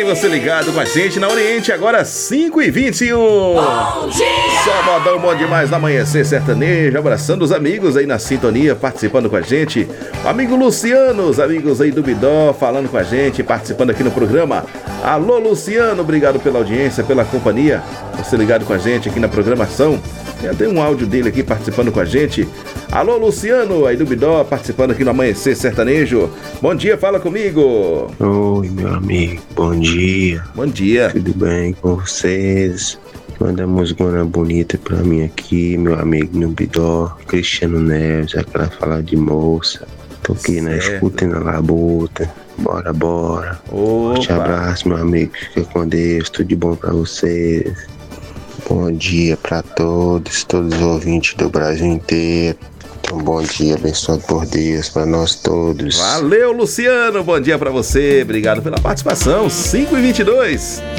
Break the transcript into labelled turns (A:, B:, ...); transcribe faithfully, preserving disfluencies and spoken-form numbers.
A: você ligado com a gente na Oriente, agora cinco e vinte e um. Bom dia! Só modão bom demais no Amanhecer Sertanejo, abraçando os amigos aí na sintonia, participando com a gente. O amigo Luciano, os amigos aí do Bidó, falando com a gente, participando aqui no programa. Alô, Luciano, obrigado pela audiência, pela companhia, você ligado com a gente aqui na programação. Já tem um áudio dele aqui participando com a gente. Alô, Luciano, aí do Bidó, participando aqui no Amanhecer Sertanejo. Bom dia, fala comigo.
B: Oi, meu amigo, bom dia.
A: Bom dia.
B: Tudo bem com vocês? Manda música bonita pra mim aqui, meu amigo no Bidó, Cristiano Neves, aquela fala de moça. Tô aqui na escuta e na labuta. Bora, bora.
A: Opa.
B: Forte abraço, meu amigo. Fica com Deus, tudo de bom pra vocês. Bom dia pra todos, todos os ouvintes do Brasil inteiro. Então, bom dia, abençoado por Deus pra nós todos.
A: Valeu, Luciano, bom dia pra você, obrigado pela participação. cinco e vinte e dois.